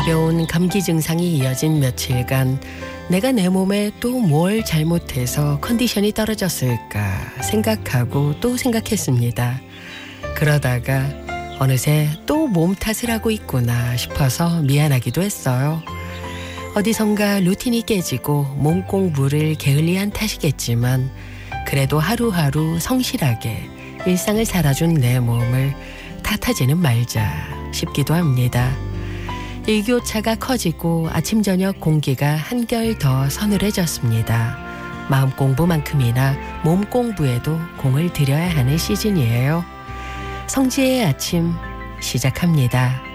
가벼운 감기 증상이 이어진 며칠간 내가 내 몸에 또 뭘 잘못해서 컨디션이 떨어졌을까 생각하고 또 생각했습니다. 그러다가 어느새 또 몸 탓을 하고 있구나 싶어서 미안하기도 했어요. 어디선가 루틴이 깨지고 몸 공부를 게을리한 탓이겠지만 그래도 하루하루 성실하게 일상을 살아준 내 몸을 탓하지는 말자 싶기도 합니다. 일교차가 커지고 아침 저녁 공기가 한결 더 서늘해졌습니다. 마음 공부만큼이나 몸 공부에도 공을 들여야 하는 시즌이에요. 성지의 아침 시작합니다.